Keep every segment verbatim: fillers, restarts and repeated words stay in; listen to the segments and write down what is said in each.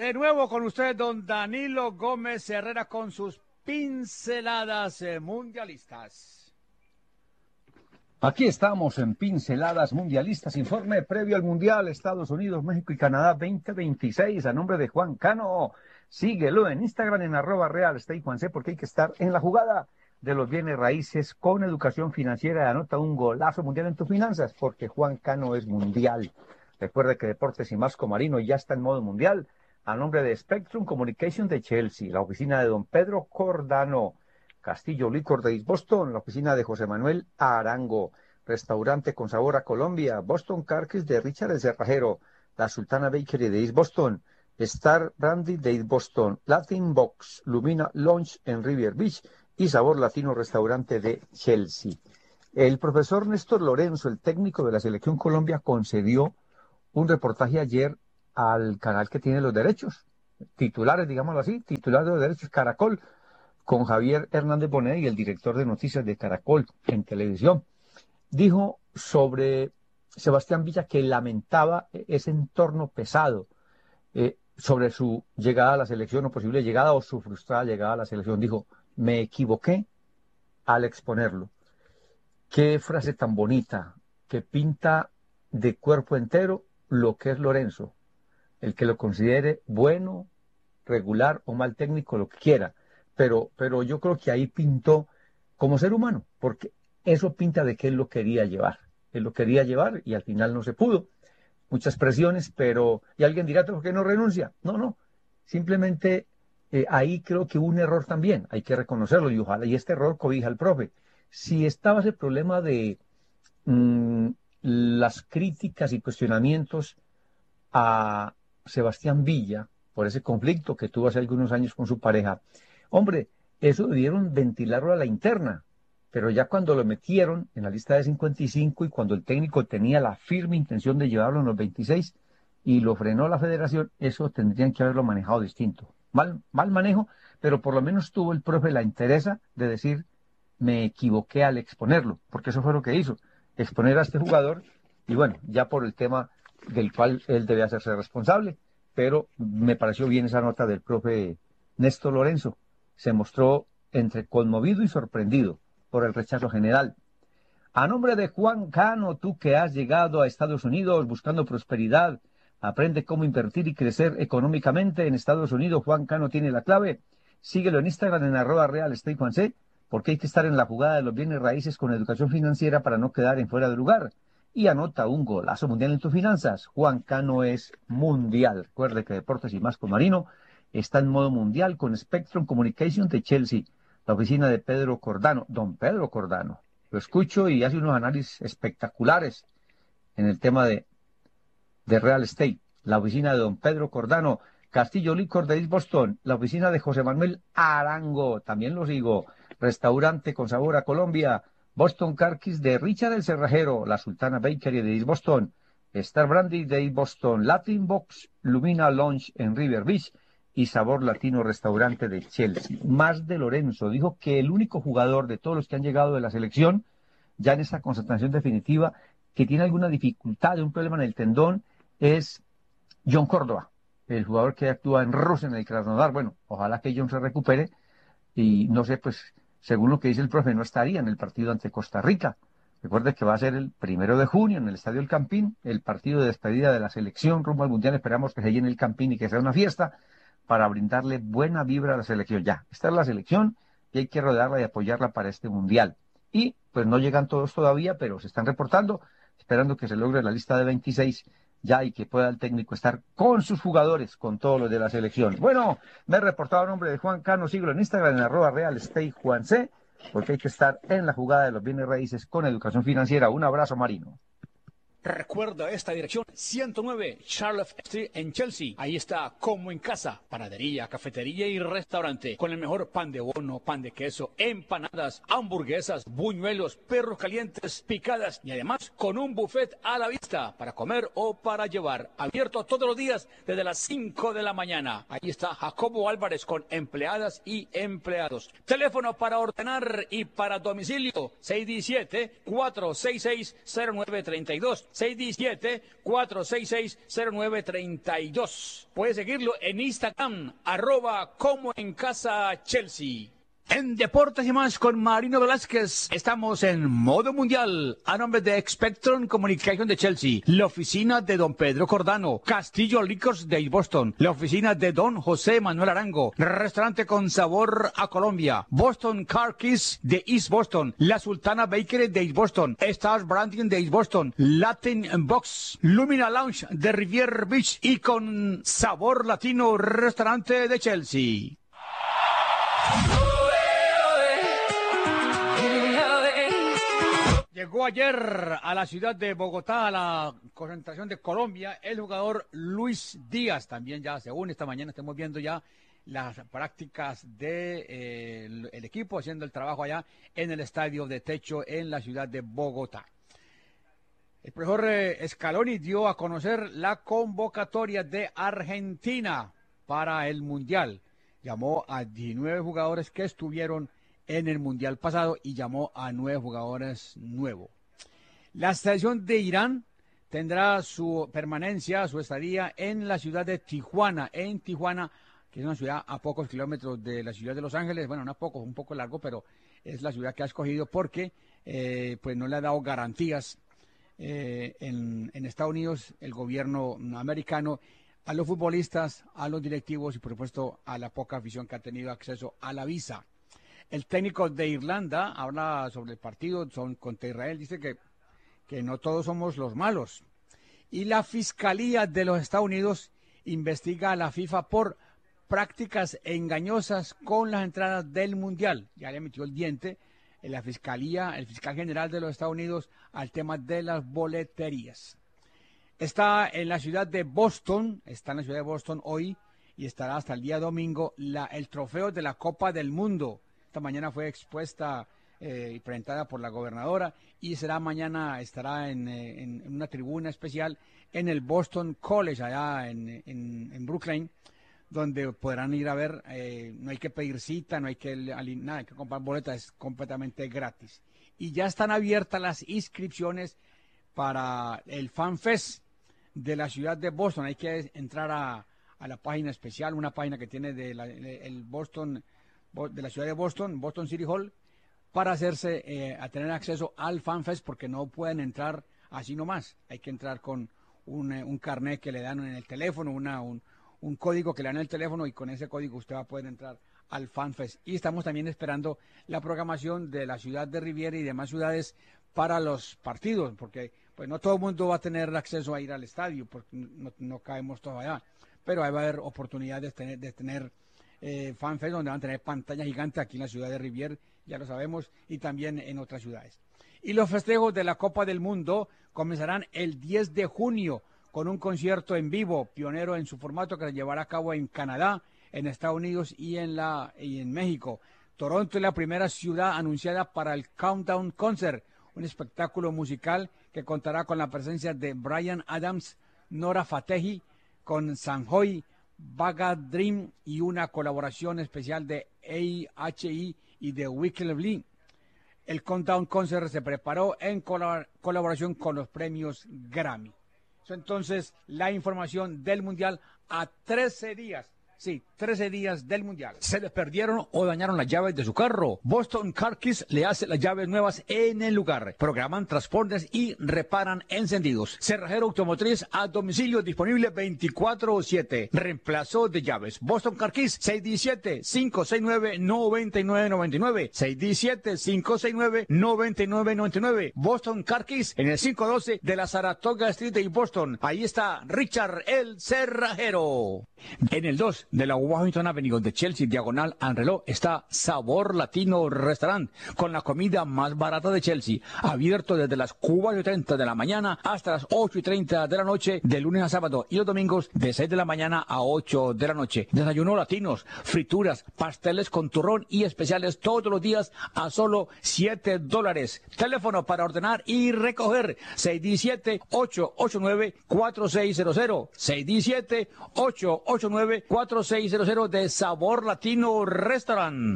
De nuevo con usted, don Danilo Gómez Herrera, con sus pinceladas eh, mundialistas. Aquí estamos en Pinceladas Mundialistas, informe previo al Mundial Estados Unidos, México y Canadá veinte veintiséis, a nombre de Juan Cano. Síguelo en Instagram en arroba real stay Juan C, porque hay que estar en la jugada de los bienes raíces con educación financiera. Anota un golazo mundial en tus finanzas, porque Juan Cano es mundial. Recuerde que Deportes y Masco Marino ya está en modo mundial, a nombre de Spectrum Communication de Chelsea, la oficina de don Pedro Cordano, Castillo Licor de East Boston, la oficina de José Manuel Arango, restaurante con sabor a Colombia, Boston Carquis de Richard el Cerrajero, la Sultana Bakery de East Boston, Star Brandy de East Boston, Latin Box, Lumina Lounge en Rivier Beach y Sabor Latino Restaurante de Chelsea. El profesor Néstor Lorenzo, el técnico de la Selección Colombia, concedió un reportaje ayer al canal que tiene los derechos, titulares, digámoslo así, titular de los derechos, Caracol, con Javier Hernández Bonet y el director de noticias de Caracol en televisión. Dijo sobre Sebastián Villa que lamentaba ese entorno pesado eh, sobre su llegada a la selección o posible llegada o su frustrada llegada a la selección. Dijo, me equivoqué al exponerlo. Qué frase tan bonita, que pinta de cuerpo entero lo que es Lorenzo. El que lo considere bueno, regular o mal técnico, lo que quiera. Pero, pero yo creo que ahí pintó como ser humano, porque eso pinta de que él lo quería llevar. Él lo quería llevar y al final no se pudo. Muchas presiones, pero... Y alguien dirá, ¿por qué no renuncia? No, no. Simplemente eh, ahí creo que hubo un error también. Hay que reconocerlo y ojalá. Y este error cobija al profe. Si estaba ese problema de mmm, las críticas y cuestionamientos a Sebastián Villa por ese conflicto que tuvo hace algunos años con su pareja, hombre, eso debieron ventilarlo a la interna, pero ya cuando lo metieron en la lista de cincuenta y cinco y cuando el técnico tenía la firme intención de llevarlo en los veintiséis y lo frenó la federación, eso tendrían que haberlo manejado distinto. Mal, mal manejo, pero por lo menos tuvo el profe la interesa de decir, me equivoqué al exponerlo, porque eso fue lo que hizo, exponer a este jugador, y bueno, ya por el tema del cual él debe hacerse responsable, pero me pareció bien esa nota del profe Néstor Lorenzo. Se mostró entre conmovido y sorprendido por el rechazo general. A nombre de Juan Cano, tú que has llegado a Estados Unidos buscando prosperidad, aprende cómo invertir y crecer económicamente en Estados Unidos. Juan Cano tiene la clave. Síguelo en Instagram en arroba real stay Juan C, porque hay que estar en la jugada de los bienes raíces con educación financiera para no quedar en fuera de lugar. Y anota un golazo mundial en tus finanzas. Juan Cano es mundial. Recuerde que Deportes y Masco Marino está en modo mundial con Spectrum Communication de Chelsea, la oficina de Pedro Cordano, don Pedro Cordano. Lo escucho y hace unos análisis espectaculares en el tema de, de real estate. La oficina de don Pedro Cordano, Castillo Licor de East Boston, la oficina de José Manuel Arango, también lo sigo, restaurante con sabor a Colombia, Boston Carquis de Richard el Cerrajero, la Sultana Bakery de East Boston, Star Brandy de East Boston, Latin Box, Lumina Lounge en River Beach y Sabor Latino Restaurante de Chelsea. Más de Lorenzo dijo que el único jugador de todos los que han llegado de la selección, ya en esa concentración definitiva, que tiene alguna dificultad, un problema en el tendón, es John Córdoba, el jugador que actúa en Rusia en el Krasnodar. Bueno, ojalá que John se recupere y no sé, pues, según lo que dice el profe, no estaría en el partido ante Costa Rica. Recuerde que va a ser el primero de junio en el Estadio El Campín, el partido de despedida de la selección rumbo al Mundial. Esperamos que se llene el Campín y que sea una fiesta para brindarle buena vibra a la selección. Ya, esta es la selección y hay que rodearla y apoyarla para este Mundial. Y pues no llegan todos todavía, pero se están reportando, esperando que se logre la lista de veintiséis ya y que pueda el técnico estar con sus jugadores, con todos los de la selección. Bueno, me he reportado a nombre de Juan Cano, síguelo en Instagram en arroba real stay Juan C, porque hay que estar en la jugada de los bienes raíces con educación financiera. Un abrazo, Marino. Recuerda esta dirección, ciento nueve Charlotte Street en Chelsea. Ahí está como en casa, panadería, cafetería y restaurante, con el mejor pan de bono, pan de queso, empanadas, hamburguesas, buñuelos, perros calientes, picadas y además con un buffet a la vista para comer o para llevar. Abierto todos los días desde las cinco de la mañana. Ahí está Jacobo Álvarez con empleadas y empleados. Teléfono para ordenar y para domicilio seis uno siete, cuatro seis seis, cero nueve tres dos. seis uno siete, cuatro seis seis, cero nueve tres dos. Puede seguirlo en Instagram, arroba como en casa Chelsea. En Deportes y más con Marino Velázquez, estamos en modo mundial, a nombre de Spectrum Communication de Chelsea, la oficina de don Pedro Cordano, Castillo Liquors de East Boston, la oficina de don José Manuel Arango, restaurante con sabor a Colombia, Boston Car Keys de East Boston, La Sultana Bakery de East Boston, Stars Branding de East Boston, Latin Box, Lumina Lounge de Rivier Beach y con sabor latino, restaurante de Chelsea. Llegó ayer a la ciudad de Bogotá, a la concentración de Colombia, el jugador Luis Díaz. También ya, según esta mañana, estamos viendo ya las prácticas del de, eh, el equipo haciendo el trabajo allá en el estadio de techo en la ciudad de Bogotá. El profesor eh, Scaloni dio a conocer la convocatoria de Argentina para el Mundial. Llamó a diecinueve jugadores que estuvieron en el Mundial pasado y llamó a nueve jugadores nuevos. La selección de Irán tendrá su permanencia, su estadía en la ciudad de Tijuana, en Tijuana, que es una ciudad a pocos kilómetros de la ciudad de Los Ángeles, bueno, no a pocos, un poco largo, pero es la ciudad que ha escogido porque eh, pues no le ha dado garantías eh, en, en Estados Unidos, el gobierno americano, a los futbolistas, a los directivos y por supuesto a la poca afición que ha tenido acceso a la visa. El técnico de Irlanda habla sobre el partido son, contra Israel, dice que, que no todos somos los malos. Y la Fiscalía de los Estados Unidos investiga a la FIFA por prácticas engañosas con las entradas del Mundial. Ya le metió el diente en la Fiscalía, el fiscal general de los Estados Unidos, al tema de las boleterías. Está en la ciudad de Boston, está en la ciudad de Boston hoy y estará hasta el día domingo la, el trofeo de la Copa del Mundo. Esta mañana fue expuesta eh, y presentada por la gobernadora y será mañana, estará en, en, en una tribuna especial en el Boston College, allá en, en, en Brooklyn, donde podrán ir a ver, eh, no hay que pedir cita, no hay que, nada, hay que comprar boletas, es completamente gratis. Y ya están abiertas las inscripciones para el Fan Fest de la ciudad de Boston. Hay que entrar a, a la página especial, una página que tiene de la, el Boston, de la ciudad de Boston, Boston City Hall, para hacerse, eh, a tener acceso al Fan Fest, porque no pueden entrar así nomás. Hay que entrar con un, un carnet que le dan en el teléfono, una, un, un código que le dan en el teléfono y con ese código usted va a poder entrar al Fan Fest. Y estamos también esperando la programación de la ciudad de Riviera y demás ciudades para los partidos, porque pues no todo el mundo va a tener acceso a ir al estadio, porque no, no caemos todos allá, pero ahí va a haber oportunidad de tener, de tener eh, Fan Fest, donde van a tener pantalla gigante aquí en la ciudad de Riviera, ya lo sabemos, y también en otras ciudades. Y los festejos de la Copa del Mundo comenzarán el diez de junio con un concierto en vivo, pionero en su formato, que se llevará a cabo en Canadá, en Estados Unidos y en, la, y en México. Toronto es la primera ciudad anunciada para el Countdown Concert, un espectáculo musical que contará con la presencia de Bryan Adams, Nora Fatehi, con Sanjoy, Vaga Dream y una colaboración especial de A H I y de Wyclef Jean. El Countdown Concert se preparó en colab- colaboración con los premios Grammy. Eso entonces la información del Mundial a trece días. Sí, trece días del Mundial. ¿Se les perdieron o dañaron las llaves de su carro? Boston Car Keys le hace las llaves nuevas en el lugar. Programan transportes y reparan encendidos. Cerrajero automotriz a domicilio disponible veinticuatro siete. Reemplazo de llaves. Boston Car Keys seis uno siete, cinco seis nueve, nueve nueve nueve nueve. seis uno siete, cinco seis nueve, nueve nueve nueve nueve. Boston Car Keys en el quinientos doce de la Saratoga Street de Boston. Ahí está Richard el Cerrajero. En el dos de la Washington Avenue de Chelsea, diagonal al reloj, está Sabor Latino Restaurant, con la comida más barata de Chelsea, abierto desde las cuatro y treinta de la mañana hasta las ocho y treinta de la noche, de lunes a sábado, y los domingos de seis de la mañana a ocho de la noche. Desayunos latinos, frituras, pasteles con turrón y especiales todos los días a solo siete dólares. Teléfono para ordenar y recoger, seis uno siete, ocho ocho nueve, cuatro seis cero cero, seis uno siete, ocho ocho nueve, cuatro seis cero cero de Sabor Latino Restaurant.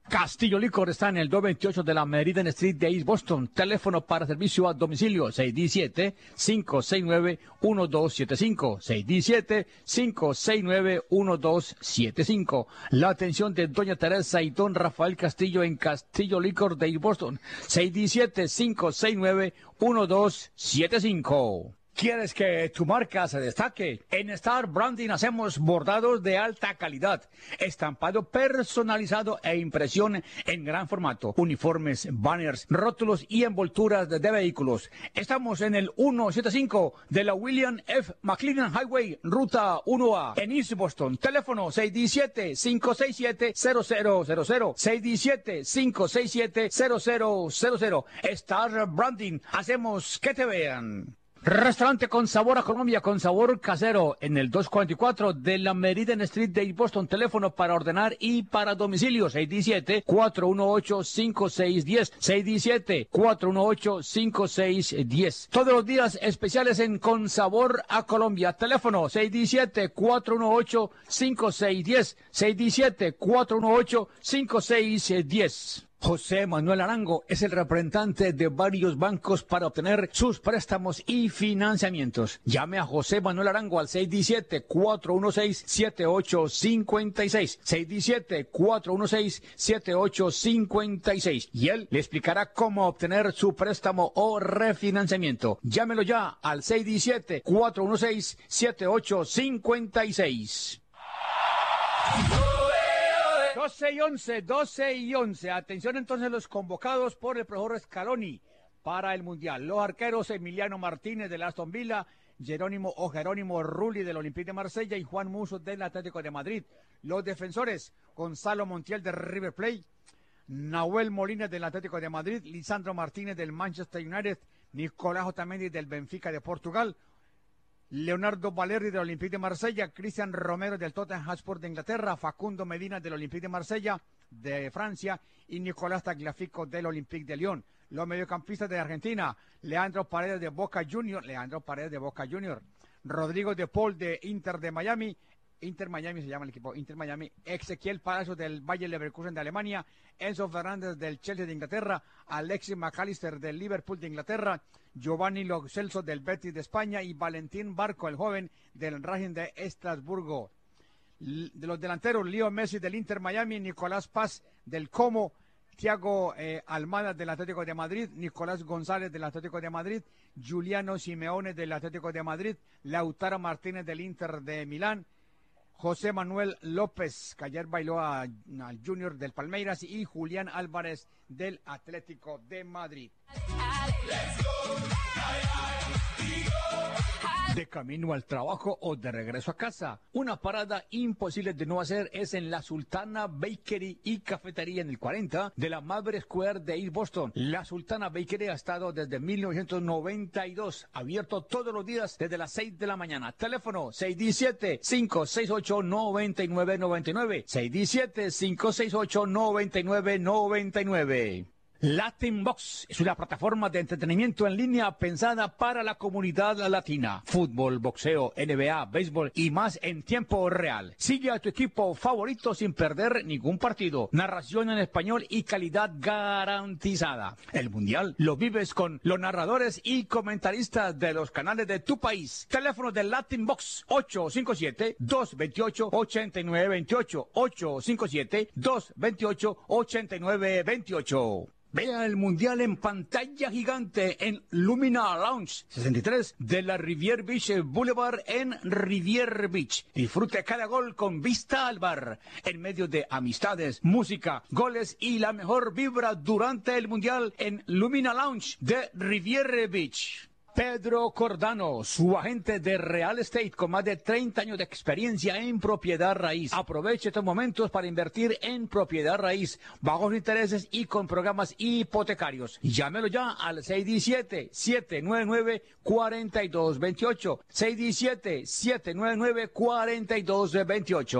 Castillo Licor está en el doscientos veintiocho de la Meridian Street de East Boston. Teléfono para servicio a domicilio seis uno siete, cinco seis nueve, uno dos siete cinco. seis uno siete, cinco seis nueve, uno dos siete cinco. La atención de doña Teresa y don Rafael Castillo en Castillo Licor de East Boston. seis uno siete, cinco seis nueve, uno dos siete cinco. ¿Quieres que tu marca se destaque? En Star Branding hacemos bordados de alta calidad, estampado personalizado e impresión en gran formato, uniformes, banners, rótulos y envolturas de, de vehículos. Estamos en el ciento setenta y cinco de la William F. McLennan Highway, Ruta uno A, en East Boston. Teléfono seis uno siete, cinco seis siete, cero cero cero cero, seis uno siete, cinco seis siete, cero cero cero cero. Star Branding, hacemos que te vean. Restaurante con sabor a Colombia, con sabor casero, en el doscientos cuarenta y cuatro de la Meridian Street de Boston. Teléfono para ordenar y para domicilio, seis uno siete, cuatro uno ocho, cinco seis uno cero, seis uno siete, cuatro uno ocho, cinco seis uno cero. Todos los días especiales en Con Sabor a Colombia. Teléfono seis uno siete, cuatro uno ocho, cinco seis uno cero, seis uno siete, cuatro uno ocho, cinco seis uno cero. José Manuel Arango es el representante de varios bancos para obtener sus préstamos y financiamientos. Llame a José Manuel Arango al seis uno siete, cuatro uno seis, siete ocho cinco seis, seis uno siete, cuatro uno seis, siete ocho cinco seis, y él le explicará cómo obtener su préstamo o refinanciamiento. Llámelo ya al seis uno siete, cuatro uno seis, siete ocho cinco seis. doce y once, doce y once. Atención entonces los convocados por el profesor Scaloni para el Mundial. Los arqueros Emiliano Martínez del Aston Villa, Jerónimo o Jerónimo Rulli del Olympique de Marsella y Juan Musso del Atlético de Madrid. Los defensores, Gonzalo Montiel del River Plate, Nahuel Molina del Atlético de Madrid, Lisandro Martínez del Manchester United, Nicolás Otamendi del Benfica de Portugal, Leonardo Valeri del Olympique de Marsella, Cristian Romero del Tottenham Hotspur de Inglaterra, Facundo Medina del Olympique de Marsella de Francia y Nicolás Tagliafico del Olympique de Lyon. Los mediocampistas de Argentina, Leandro Paredes de Boca Juniors, Leandro Paredes de Boca Juniors, Rodrigo de Paul de Inter de Miami, Inter Miami se llama el equipo, Inter Miami, Ezequiel Palacios del Bayer Leverkusen de Alemania, Enzo Fernández del Chelsea de Inglaterra, Alexis McAllister del Liverpool de Inglaterra, Giovanni Lo Celso del Betis de España y Valentín Barco, el joven del Racing de Estrasburgo. De los delanteros, Leo Messi del Inter Miami, Nicolás Paz del Como, Thiago eh, Almada del Atlético de Madrid, Nicolás González del Atlético de Madrid, Giuliano Simeone del Atlético de Madrid, Lautaro Martínez del Inter de Milán, José Manuel López, que ayer bailó a, al Junior del Palmeiras, y Julián Álvarez del Atlético de Madrid. De camino al trabajo o de regreso a casa, una parada imposible de no hacer es en la Sultana Bakery y Cafetería en el cuarenta de la Marble Square de East Boston. La Sultana Bakery ha estado desde mil novecientos noventa y dos, abierto todos los días desde las seis de la mañana. Teléfono seis uno siete, cinco seis ocho, nueve nueve nueve nueve, seis uno siete, cinco seis ocho, nueve nueve nueve nueve. Latin Box es una plataforma de entretenimiento en línea pensada para la comunidad latina. Fútbol, boxeo, N B A, béisbol y más en tiempo real. Sigue a tu equipo favorito sin perder ningún partido. Narración en español y calidad garantizada. El Mundial lo vives con los narradores y comentaristas de los canales de tu país. Teléfono de Latin Box ocho cinco siete, dos dos ocho, ocho nueve dos ocho, ocho cinco siete, dos dos ocho, ocho nueve dos ocho. Vea el Mundial en pantalla gigante en Lumina Lounge sesenta y tres de la Rivier Beach Boulevard en Rivier Beach. Disfrute cada gol con vista al bar, en medio de amistades, música, goles y la mejor vibra durante el Mundial en Lumina Lounge de Rivier Beach. Pedro Cordano, su agente de real estate con más de treinta años de experiencia en propiedad raíz. Aproveche estos momentos para invertir en propiedad raíz, bajos intereses y con programas hipotecarios. Llámelo ya al seis uno siete, siete nueve nueve, cuatro dos dos ocho, seis uno siete, siete nueve nueve, cuatro dos dos ocho.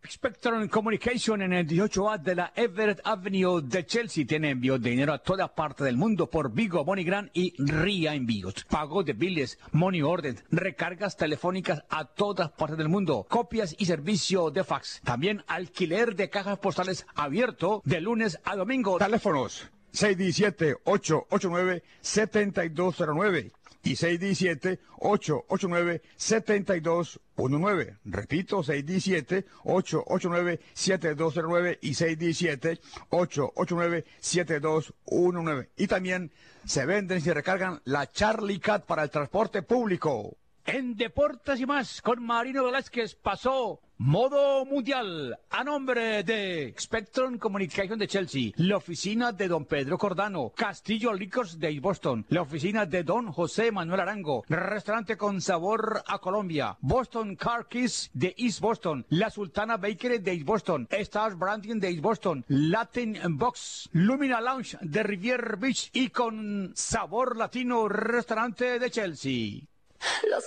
Spectrum Communication en el dieciocho A de la Everett Avenue de Chelsea tiene envío de dinero a toda parte del mundo por Vigo, MoneyGram y Ria Envíos. Pago de biles, money order, recargas telefónicas a todas partes del mundo, copias y servicio de fax. También alquiler de cajas postales abierto de lunes a domingo. Teléfonos seis uno siete, ocho ocho nueve, siete dos cero nueve y seis uno siete, ocho ocho nueve, siete dos uno nueve. Repito, seis uno siete, ocho ocho nueve, siete dos cero nueve y seis uno siete, ocho ocho nueve, siete dos uno nueve. Y también se venden y se recargan la Charlie Cat para el transporte público. En Deportes y más, con Marino Velázquez pasó Modo Mundial a nombre de Spectrum Communication de Chelsea, la oficina de don Pedro Cordano, Castillo Liquors de East Boston, la oficina de don José Manuel Arango, restaurante con sabor a Colombia, Boston Car Keys de East Boston, la Sultana Bakery de East Boston, Stars Branding de East Boston, Latin Box, Lumina Lounge de Rivier Beach y con sabor latino restaurante de Chelsea. Los